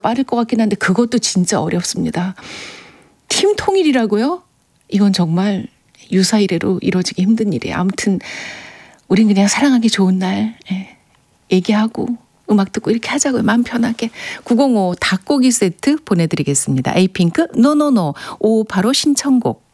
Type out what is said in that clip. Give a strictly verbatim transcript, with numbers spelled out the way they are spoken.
빠를 것 같긴 한데 그것도 진짜 어렵습니다. 팀 통일이라고요? 이건 정말 유사이래로 이루어지기 힘든 일이에요. 아무튼 우린 그냥 사랑하기 좋은 날 예, 얘기하고 음악 듣고 이렇게 하자고요. 마음 편하게. 구공오오 닭고기 세트 보내드리겠습니다. 에이핑크 노노노 오오팔오 신청곡.